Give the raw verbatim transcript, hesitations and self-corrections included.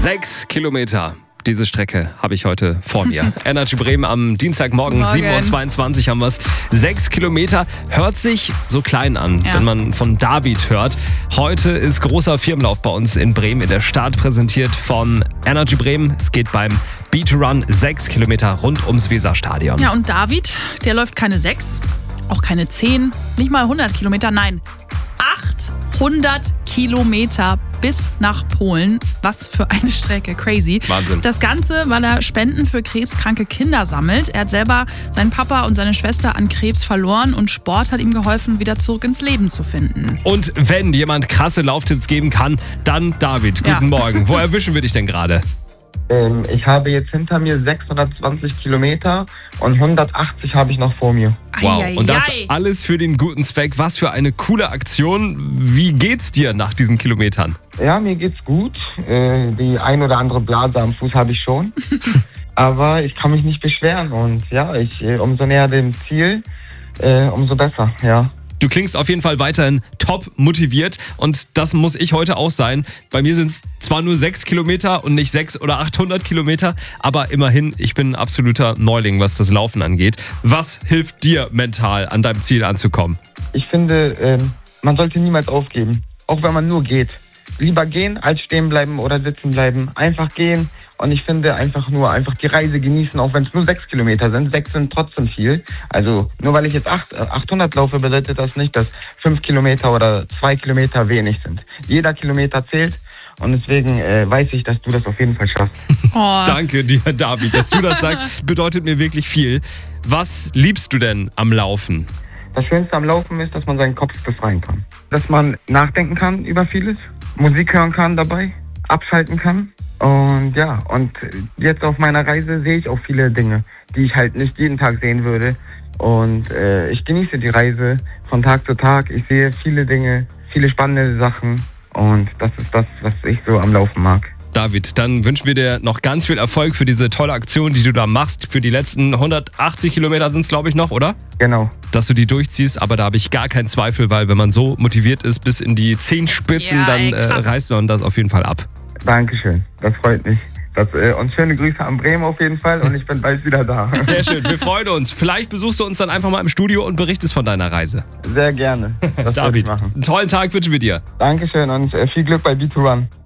Sechs Kilometer. Diese Strecke habe ich heute vor mir. Energy Bremen am Dienstagmorgen, Morgen. sieben Uhr zweiundzwanzig haben wir es. Sechs Kilometer hört sich so klein an, Ja. wenn man von David hört. Heute ist großer Firmenlauf bei uns in Bremen in der Stadt, präsentiert von Energy Bremen. Es geht beim Beat to Run sechs Kilometer rund ums Weserstadion. Ja, und David, der läuft keine sechs, auch keine zehn, nicht mal hundert Kilometer, nein, achthundert Kilometer bis nach Polen. Was für eine Strecke, crazy. Wahnsinn. Das Ganze, weil er Spenden für krebskranke Kinder sammelt. Er hat selber seinen Papa und seine Schwester an Krebs verloren und Sport hat ihm geholfen, wieder zurück ins Leben zu finden. Und wenn jemand krasse Lauftipps geben kann, dann David. Guten Ja. Morgen. Wo erwischen wir dich denn gerade? Ähm, ich habe jetzt hinter mir sechshundertzwanzig Kilometer und hundertachtzig habe ich noch vor mir. Wow. Eieiei. Und das alles für den guten Zweck. Was für eine coole Aktion. Wie geht's dir nach diesen Kilometern? Ja, mir geht's gut. Äh, die ein oder andere Blase am Fuß habe ich schon. Aber ich kann mich nicht beschweren. Und ja, ich äh, umso näher dem Ziel, äh, umso besser, ja. Du klingst auf jeden Fall weiterhin top motiviert und das muss ich heute auch sein. Bei mir sind es zwar nur sechs Kilometer und nicht sechs oder achthundert Kilometer, aber immerhin, ich bin ein absoluter Neuling, was das Laufen angeht. Was hilft dir mental, an deinem Ziel anzukommen? Ich finde, ähm, man sollte niemals aufgeben, auch wenn man nur geht. Lieber gehen als stehen bleiben oder sitzen bleiben. Einfach gehen und ich finde einfach nur einfach die Reise genießen, auch wenn es nur sechs Kilometer sind. Sechs sind trotzdem viel. Also nur weil ich jetzt acht, äh, achthundert laufe, bedeutet das nicht, dass fünf Kilometer oder zwei Kilometer wenig sind. Jeder Kilometer zählt und deswegen äh, weiß ich, dass du das auf jeden Fall schaffst. Oh. Danke dir, David, dass du das sagst, bedeutet mir wirklich viel. Was liebst du denn am Laufen? Das Schönste am Laufen ist, dass man seinen Kopf befreien kann. Dass man nachdenken kann über vieles, Musik hören kann dabei, abschalten kann. Und ja, und jetzt auf meiner Reise sehe ich auch viele Dinge, die ich halt nicht jeden Tag sehen würde. Und äh, ich genieße die Reise von Tag zu Tag. Ich sehe viele Dinge, viele spannende Sachen. Und das ist das, was ich so am Laufen mag. David, dann wünschen wir dir noch ganz viel Erfolg für diese tolle Aktion, die du da machst. Für die letzten hundertachtzig Kilometer sind es, glaube ich, noch, oder? Genau. Dass du die durchziehst, aber da habe ich gar keinen Zweifel, weil wenn man so motiviert ist bis in die Zehenspitzen, Ja, dann ey, äh, krass. reißt man das auf jeden Fall ab. Dankeschön. Das freut mich. Das, äh, und schöne Grüße an Bremen auf jeden Fall. Und ich bin bald wieder da. Sehr schön, wir freuen uns. Vielleicht besuchst du uns dann einfach mal im Studio und berichtest von deiner Reise. Sehr gerne. Das werde ich David, machen. einen tollen Tag wünschen wir dir. Dankeschön und äh, viel Glück bei Beat to Run.